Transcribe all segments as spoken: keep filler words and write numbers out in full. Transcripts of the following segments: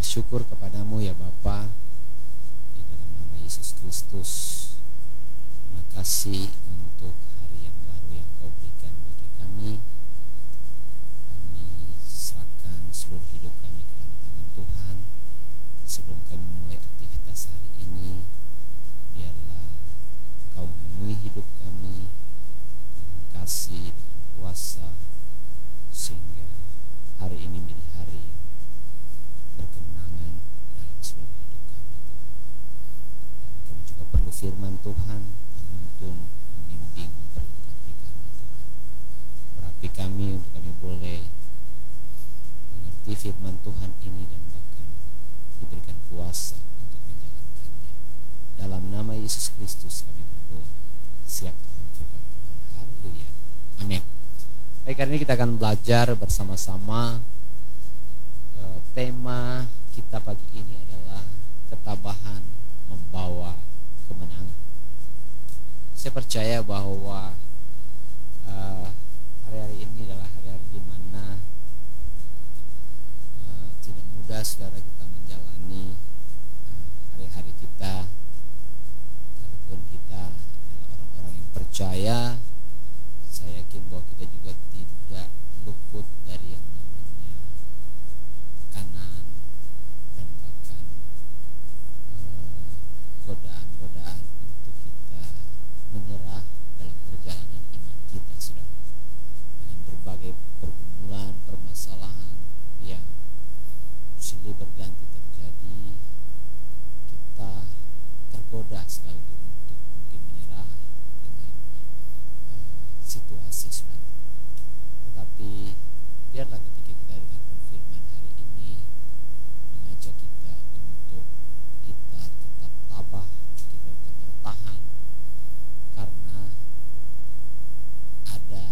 bersyukur kepadamu ya Bapa, di dalam nama Yesus Kristus. Terima kasih untuk hari yang baru yang Kau berikan bagi kami. Kami serahkan seluruh hidup kami ke dalam tangan Tuhan. Sebelum kami mulai aktivitas hari ini, biarlah Kau memenuhi hidup kami dengan kasih dan kuasa, sehingga hari ini menjadi hari yang berkemenangan dalam seluruh hidup kami, Tuhan. Dan kami juga perlu firman Tuhan menuntun, membimbing, memperlengkapi kami, Tuhan. Berapi kami untuk kami boleh mengerti firman Tuhan ini dan bahkan diberikan kuasa untuk menjalankannya. Dalam nama Yesus Kristus kami berdoa. Siap dalam firman Tuhan. Haleluya. Amin. Baik, hari ini kita akan belajar bersama-sama. E, tema kita pagi ini adalah ketabahan membawa kemenangan. Saya percaya bahwa e, hari-hari ini adalah hari-hari di mana e, tidak mudah saudara kita menjalani e, hari-hari kita, walaupun kita adalah orang-orang yang percaya. Saya yakin bahwa kita juga tidak luput dari yang namanya tekanan dan bahkan eh, godaan-godaan untuk kita menyerah dalam perjalanan iman kita, saudara. Dengan berbagai pergumulan, permasalahan yang silih berganti terjadi, kita tergoda sekali untuk mungkin menyerah dengan situasi, saudara. Tetapi biarlah ketika kita dengarkan firman hari ini mengajak kita untuk kita tetap tabah, kita tetap bertahan, karena ada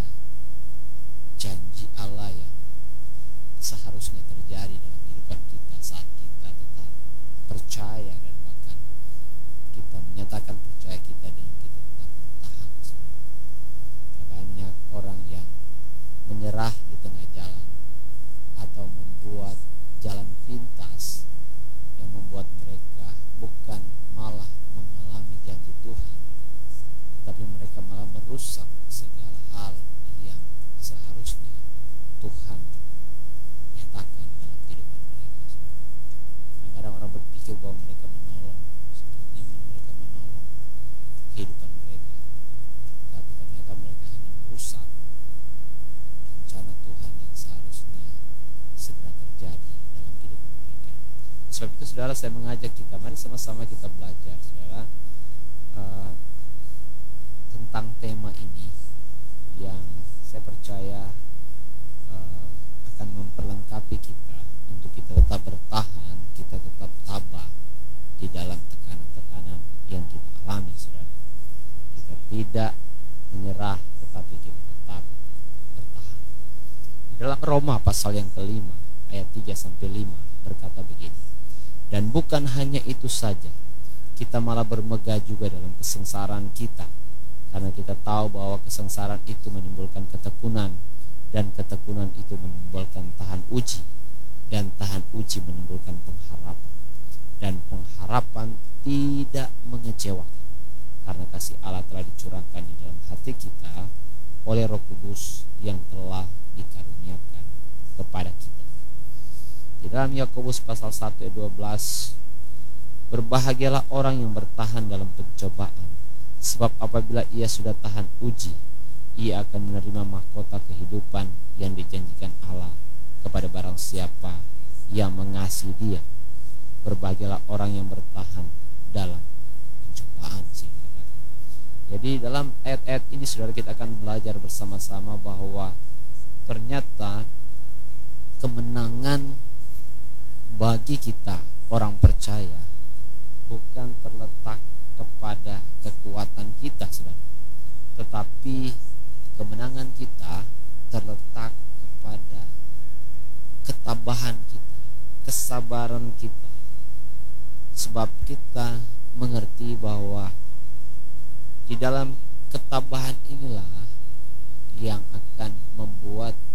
janji Allah yang seharusnya terjadi dalam kehidupan kita saat kita tetap percaya dan bahkan kita menyatakan percaya kita dan kita tetap bertahan, saudara. Banyak orang yang menyerah di tengah jalan atau membuat jalan pintas yang membuat mereka bukan malah mengalami janji Tuhan, tetapi mereka malah merusak segala hal yang seharusnya Tuhan nyatakan dalam kehidupan mereka. Kadang-kadang orang berpikir bahwa mereka menolong, sepertinya mereka menolong kehidupan mereka, tapi ternyata mereka hanya merusak rencana Tuhan yang seharusnya segera terjadi dalam kehidupan mereka. Sebab itu, saudara, saya mengajak kita, mari sama-sama kita belajar, saudara, uh, tentang tema ini yang saya percaya uh, akan memperlengkapi kita untuk kita tetap bertahan, kita tetap tabah di dalam tekanan-tekanan yang kita alami, saudara. Kita tidak menyerah, tetapi kita tetap bertahan. Di dalam Roma pasal yang kelima ayat tiga sampai lima berkata begini, dan bukan hanya itu saja, kita malah bermegah juga dalam kesengsaraan kita, karena kita tahu bahwa kesengsaraan itu menimbulkan ketekunan, dan ketekunan itu menimbulkan tahan uji, dan tahan uji menimbulkan pengharapan, dan pengharapan tidak mengecewakan, karena kasih Allah telah dicurahkan di dalam hati kita oleh Roh Kudus yang telah dikaruniakan kepada kita. Di dalam Yakobus pasal satu ayat dua belas, berbahagialah orang yang bertahan dalam pencobaan, sebab apabila ia sudah tahan uji, ia akan menerima mahkota kehidupan yang dijanjikan Allah kepada barang siapa yang mengasihi Dia. Berbahagialah orang yang bertahan dalam pencobaan. Jadi dalam ayat-ayat ini, saudara, kita akan belajar bersama-sama bahwa ternyata kemenangan bagi kita orang percaya bukan terletak kepada kekuatan kita, saudara, tetapi kemenangan kita terletak kepada ketabahan kita, kesabaran kita. Sebab kita mengerti bahwa di dalam ketabahan inilah yang akan membuat